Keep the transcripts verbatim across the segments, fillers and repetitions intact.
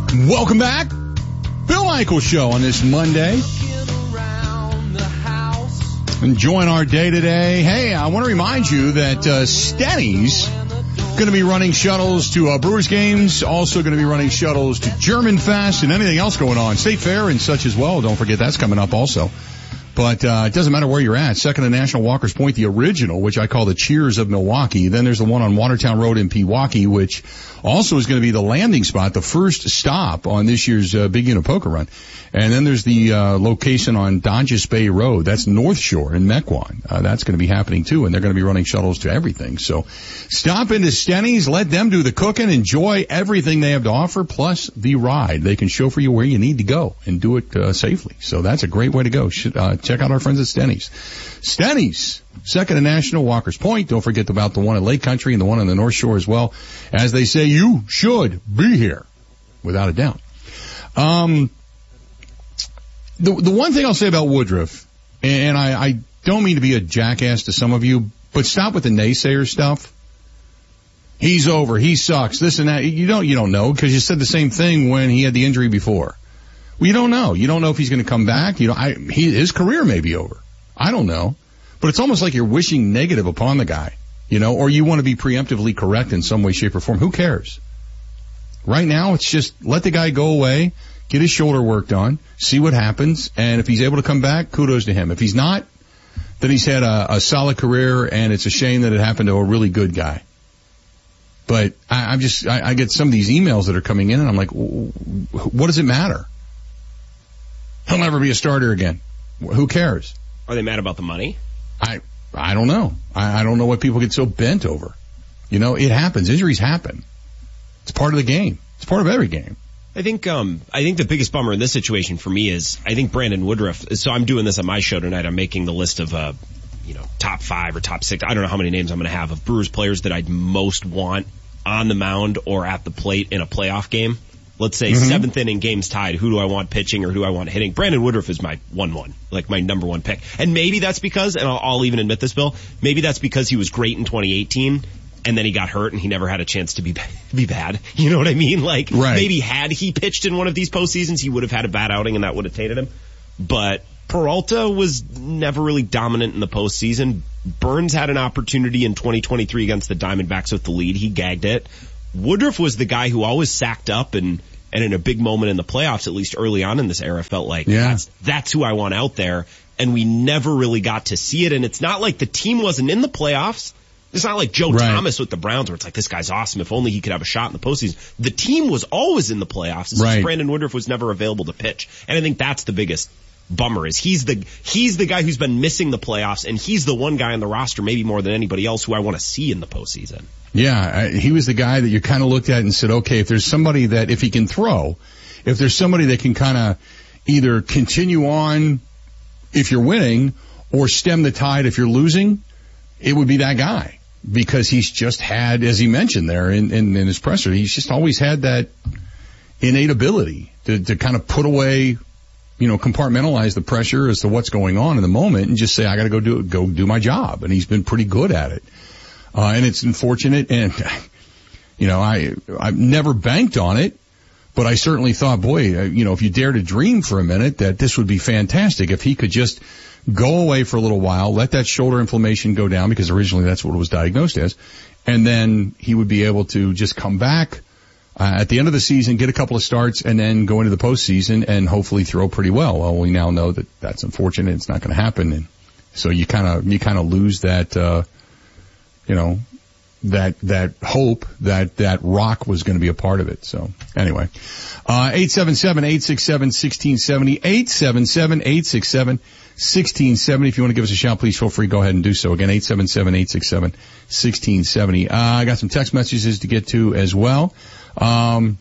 Welcome back. Bill Michaels Show on this Monday. Enjoying our day today. Hey, I want to remind you that uh, Stenny's going to be running shuttles to uh, Brewers games, also going to be running shuttles to German Fest and anything else going on. State Fair and such as well. Don't forget that's coming up also. But uh it doesn't matter where you're at. Second and National Walker's Point, the original, which I call the Cheers of Milwaukee. Then there's the one on Watertown Road in Pewaukee, which also is going to be the landing spot, the first stop on this year's uh, Big Unit Poker Run. And then there's the uh location on Donges Bay Road. That's North Shore in Mequon. Uh, that's going to be happening too, and they're going to be running shuttles to everything. So stop into Stenny's, let them do the cooking, enjoy everything they have to offer, plus the ride. They can chauffeur you where you need to go and do it uh, safely. So that's a great way to go. Should, uh, check out our friends at Stenny's. Stenny's, Second and National, Walker's Point. Don't forget about the one at Lake Country and the one on the North Shore as well. As they say, you should be here, without a doubt. Um, the the one thing I'll say about Woodruff, and I, I don't mean to be a jackass to some of you, but stop with the naysayer stuff. He's over. He sucks. This and that. You don't you don't know because you said the same thing when he had the injury before. Well, you don't know. You don't know if he's going to come back. You know, I, he, his career may be over. I don't know. But it's almost like you're wishing negative upon the guy, you know, or you want to be preemptively correct in some way, shape, or form. Who cares? Right now, it's just let the guy go away, get his shoulder worked on, see what happens, and if he's able to come back, kudos to him. If he's not, then he's had a, a solid career, and it's a shame that it happened to a really good guy. But I, I'm just, I, I get some of these emails that are coming in, and I'm like, what does it matter? He'll never be a starter again. Who cares? Are they mad about the money? I I don't know. I, I don't know what people get so bent over. You know, it happens. Injuries happen. It's part of the game. It's part of every game. I think um I think the biggest bummer in this situation for me is I think Brandon Woodruff. So I'm doing this on my show tonight. I'm making the list of uh you know top five or top six. I don't know how many names I'm going to have of Brewers players that I'd most want on the mound or at the plate in a playoff game. Let's say mm-hmm. seventh inning, game's tied. Who do I want pitching or who do I want hitting? Brandon Woodruff is my one one, like my number one pick. And maybe that's because, and I'll, I'll even admit this, Bill, maybe that's because he was great in twenty eighteen and then he got hurt and he never had a chance to be be bad. You know what I mean? Like right. Maybe had he pitched in one of these postseasons, he would have had a bad outing and that would have tainted him. But Peralta was never really dominant in the postseason. Burns had an opportunity in twenty twenty-three against the Diamondbacks with the lead. He gagged it. Woodruff was the guy who always sacked up and And in a big moment in the playoffs, at least early on in this era, felt like yeah. that's, that's who I want out there. And we never really got to see it. And it's not like the team wasn't in the playoffs. It's not like Joe right. Thomas with the Browns where it's like, this guy's awesome. If only he could have a shot in the postseason. The team was always in the playoffs. It's right. just Brandon Woodruff was never available to pitch. And I think that's the biggest bummer is he's the, he's the guy who's been missing the playoffs. And he's the one guy on the roster, maybe more than anybody else, who I want to see in the postseason. Yeah, I, he was the guy that you kind of looked at and said, okay, if there's somebody that, if he can throw, if there's somebody that can kind of either continue on if you're winning or stem the tide if you're losing, it would be that guy. Because he's just had, as he mentioned there in, in, in his presser, he's just always had that innate ability to, to kind of put away, you know, compartmentalize the pressure as to what's going on in the moment and just say, I got to go do go do my job. And he's been pretty good at it. Uh, and it's unfortunate. And, you know, I, I've never banked on it, but I certainly thought, boy, uh, you know, if you dare to dream for a minute that this would be fantastic if he could just go away for a little while, let that shoulder inflammation go down because originally that's what it was diagnosed as. And then he would be able to just come back, uh, at the end of the season, get a couple of starts and then go into the postseason and hopefully throw pretty well. Well, we now know that that's unfortunate. It's not going to happen. And so you kind of, you kind of lose that, uh, you know, that, that hope that that rock was going to be a part of it. So anyway, uh, eight seven seven, eight six seven, one six seven zero, eight seven seven, eight six seven, one six seven zero. If you want to give us a shout, please feel free. Go ahead and do so. Again, eight seven seven, eight six seven, one six seven zero. Uh, I got some text messages to get to as well. Um,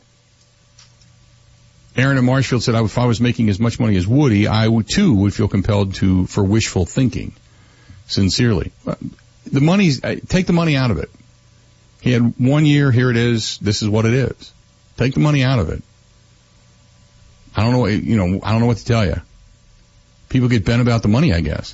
Aaron in Marshfield said, if I was making as much money as Woody, I would too would feel compelled to, for wishful thinking. Sincerely. The money's, take the money out of it. He had one year, here it is, this is what it is. Take the money out of it. I don't know, you know, I don't know what to tell you. People get bent about the money, I guess.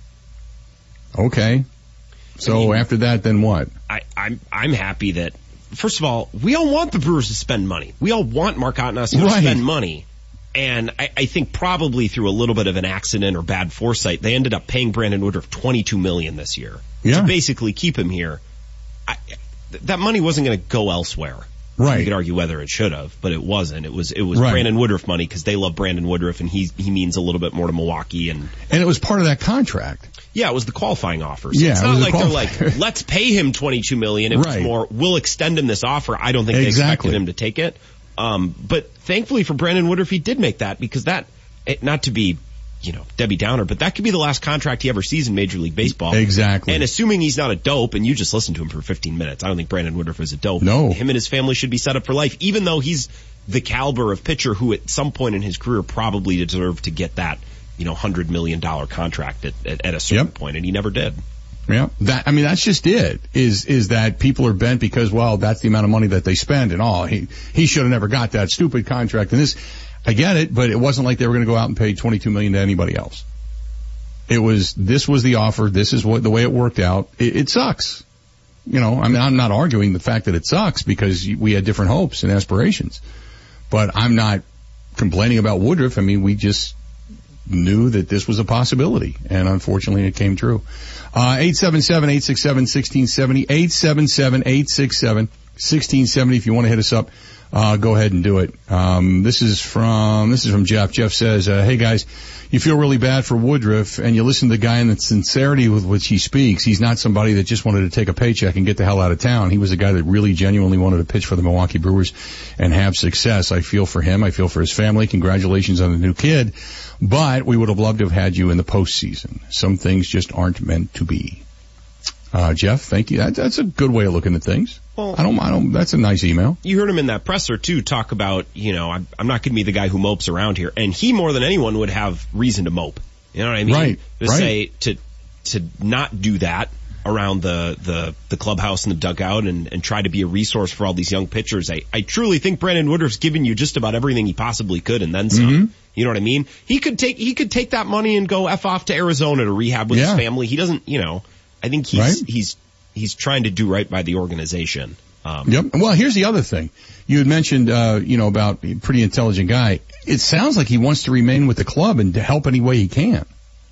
Okay. So I mean, after that, then what? I, I'm, I'm happy that first of all, we all want the Brewers to spend money. We all want Mark Attanasio to right. spend money. And I, I think probably through a little bit of an accident or bad foresight, they ended up paying Brandon Woodruff twenty-two million dollars this year yeah. to basically keep him here. I, that money wasn't going to go elsewhere. Right. You could argue whether it should have, but it wasn't. It was it was right. Brandon Woodruff money because they love Brandon Woodruff and he he means a little bit more to Milwaukee. And and it was part of that contract. Yeah, it was the qualifying offer. So yeah, it's it not was like they're qualifying. like, let's pay him twenty-two million dollars. It right. was more, we'll extend him this offer. I don't think they exactly. expected him to take it. Um, but thankfully for Brandon Woodruff, he did make that because that, it, not to be, you know, Debbie Downer, but that could be the last contract he ever sees in Major League Baseball. Exactly. And assuming he's not a dope, and you just listened to him for fifteen minutes, I don't think Brandon Woodruff is a dope. No. Him and his family should be set up for life, even though he's the caliber of pitcher who at some point in his career probably deserved to get that, you know, one hundred million dollars contract at, at, at a certain yep. point, and he never did. Yeah, that, I mean, that's just it, is, is that people are bent because, well, that's the amount of money that they spend and all. He, he should have never got that stupid contract. And this, I get it, but it wasn't like they were going to go out and pay twenty-two million dollars to anybody else. It was, this was the offer. This is what, the way it worked out. It, it sucks. You know, I mean, I'm not arguing the fact that it sucks because we had different hopes and aspirations, but I'm not complaining about Woodruff. I mean, we just knew that this was a possibility, and unfortunately it came true. Uh, eight seven seven, eight six seven, one six seven zero, eight seven seven, eight six seven, one six seven zero. If you want to hit us up, uh, go ahead and do it. Um, this is from, this is from Jeff. Jeff says, uh, hey guys, you feel really bad for Woodruff and you listen to the guy and the sincerity with which he speaks. He's not somebody that just wanted to take a paycheck and get the hell out of town. He was a guy that really genuinely wanted to pitch for the Milwaukee Brewers and have success. I feel for him. I feel for his family. Congratulations on the new kid. But we would have loved to have had you in the postseason. Some things just aren't meant to be. Uh, Jeff, thank you. That, that's a good way of looking at things. Well, I don't, I don't, that's a nice email. You heard him in that presser too talk about, you know, I'm, I'm not going to be the guy who mopes around here. And he more than anyone would have reason to mope. You know what I mean? Right. To right. say, to, to not do that around the, the, the clubhouse and the dugout and, and try to be a resource for all these young pitchers. I, I truly think Brandon Woodruff's given you just about everything he possibly could and then some. Mm-hmm. You know what I mean? He could take, he could take that money and go F off to Arizona to rehab with yeah. his family. He doesn't, you know, I think he's, right. he's, he's trying to do right by the organization. Um, yep. Well, here's the other thing. You had mentioned, uh, you know, about a pretty intelligent guy. It sounds like he wants to remain with the club and to help any way he can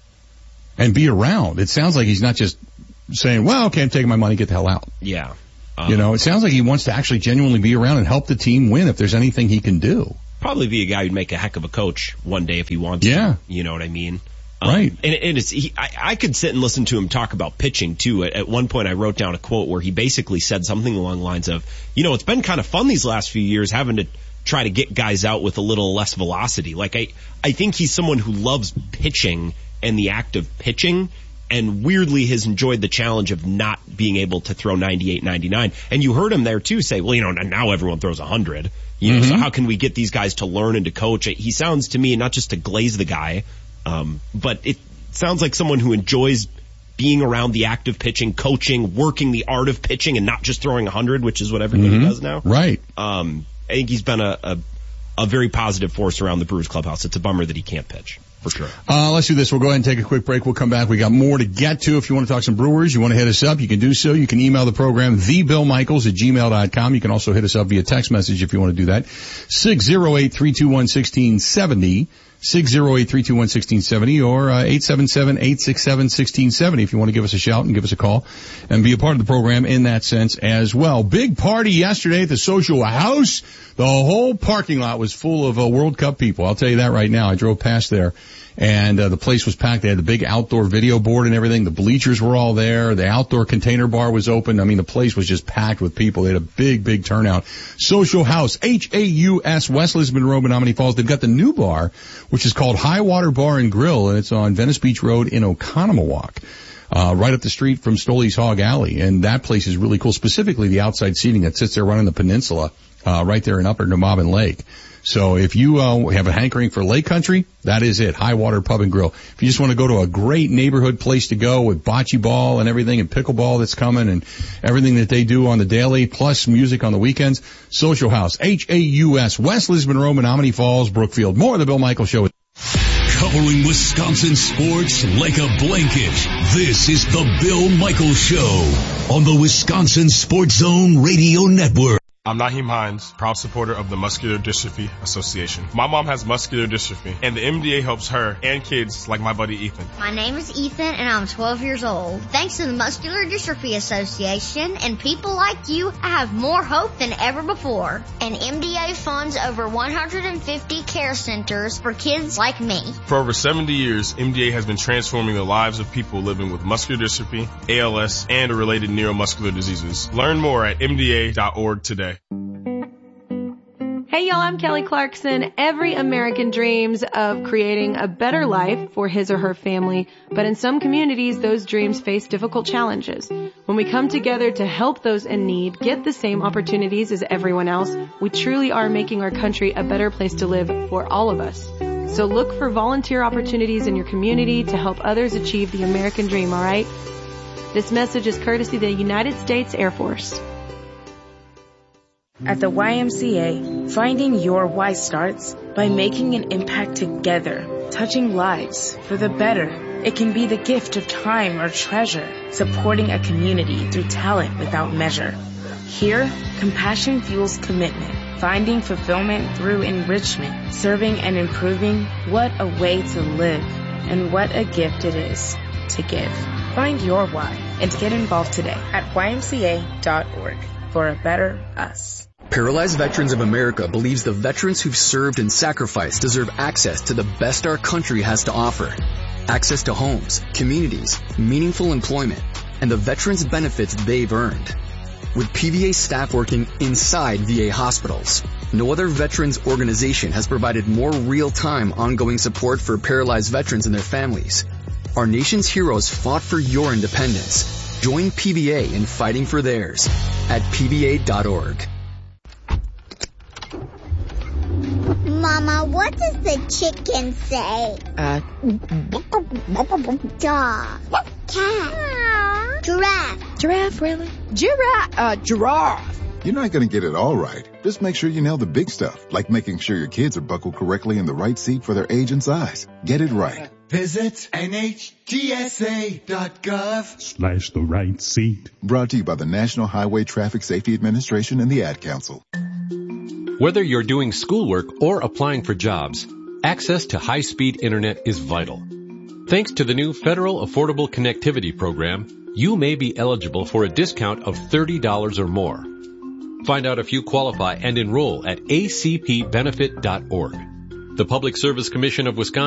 and be around. It sounds like he's not just saying, well, okay, I'm taking my money, get the hell out. Yeah. Um, you know, it sounds like he wants to actually genuinely be around and help the team win if there's anything he can do. Probably be a guy who'd make a heck of a coach one day if he wants yeah. to. You know what I mean? Um, right. And, and it's, he, I, I could sit and listen to him talk about pitching too. At, at one point I wrote down a quote where he basically said something along the lines of, you know, it's been kind of fun these last few years having to try to get guys out with a little less velocity. Like I, I think he's someone who loves pitching and the act of pitching, and weirdly has enjoyed the challenge of not being able to throw ninety-eight, ninety-nine. And you heard him there too say, well, you know, now everyone throws one hundred. You know, mm-hmm. so how can we get these guys to learn and to coach? He sounds to me not just to glaze the guy, um, but it sounds like someone who enjoys being around the act of pitching, coaching, working the art of pitching, and not just throwing one hundred, which is what everybody mm-hmm. does now. Right. Um, I think he's been a, a, a very positive force around the Brewers clubhouse. It's a bummer that he can't pitch. For sure. Uh, let's do this. We'll go ahead and take a quick break. We'll come back. We got more to get to. If you want to talk some Brewers, you want to hit us up, you can do so. You can email the program, the bill michaels at gmail dot com. You can also hit us up via text message if you want to do that. six oh eight, three two one, one six seven oh. six oh eight, three two one, one six seven oh or uh, eight seven seven, eight six seven, one six seven oh if you want to give us a shout and give us a call and be a part of the program in that sense as well. Big party yesterday at the Social House. The whole parking lot was full of uh, World Cup people. I'll tell you that right now. I drove past there and uh, the place was packed. They had the big outdoor video board and everything. The bleachers were all there. The outdoor container bar was open. I mean, the place was just packed with people. They had a big, big turnout. Social House, H A U S, West Lisbon Road, Menominee Falls. They've got the new bar, which is called High Water Bar and Grill, and it's on Venice Beach Road in Oconomowoc, uh, right up the street from Stoley's Hog Alley. And that place is really cool, specifically the outside seating that sits there running the peninsula, uh, right there in Upper Nemabin Lake. So if you uh, have a hankering for lake country, that is it. High Water Pub and Grill. If you just want to go to a great neighborhood place to go with bocce ball and everything and pickleball that's coming and everything that they do on the daily, plus music on the weekends, Social House, H A U S, West Lisbon Road, Menominee Falls, Brookfield. More of the Bill Michaels Show. Covering Wisconsin sports like a blanket. This is the Bill Michaels Show on the Wisconsin Sports Zone Radio Network. I'm Naheem Hines, proud supporter of the Muscular Dystrophy Association. My mom has muscular dystrophy, and the M D A helps her and kids like my buddy Ethan. My name is Ethan, and I'm twelve years old. Thanks to the Muscular Dystrophy Association and people like you, I have more hope than ever before. And M D A funds over one hundred fifty care centers for kids like me. For over seventy years, M D A has been transforming the lives of people living with muscular dystrophy, A L S, and related neuromuscular diseases. Learn more at M D A dot org today. Hey y'all, I'm Kelly Clarkson. Every American dreams of creating a better life for his or her family, but in some communities, those dreams face difficult challenges. When we come together to help those in need get the same opportunities as everyone else, we truly are making our country a better place to live for all of us. So look for volunteer opportunities in your community to help others achieve the American dream, all right? This message is courtesy of the United States Air Force. At the Y M C A, finding your why starts by making an impact together, touching lives for the better. It can be the gift of time or treasure, supporting a community through talent without measure. Here, compassion fuels commitment, finding fulfillment through enrichment, serving and improving. What a way to live, and what a gift it is to give. Find your why and get involved today at Y M C A dot org for a better us. Paralyzed Veterans of America believes the veterans who've served and sacrificed deserve access to the best our country has to offer. Access to homes, communities, meaningful employment, and the veterans' benefits they've earned. With P V A staff working inside V A hospitals, no other veterans organization has provided more real-time ongoing support for paralyzed veterans and their families. Our nation's heroes fought for your independence. Join P V A in fighting for theirs at P V A dot org. Mama, what does the chicken say? Uh, Dog. Cat. Giraffe. Giraffe, really? Giraffe. Uh, giraffe. You're not going to get it all right. Just make sure you nail the big stuff, like making sure your kids are buckled correctly in the right seat for their age and size. Get it right. Visit N H T S A dot gov slash the right seat. Brought to you by the National Highway Traffic Safety Administration and the Ad Council. Whether you're doing schoolwork or applying for jobs, access to high-speed internet is vital. Thanks to the new Federal Affordable Connectivity Program, you may be eligible for a discount of thirty dollars or more. Find out if you qualify and enroll at A C P benefit dot org. The Public Service Commission of Wisconsin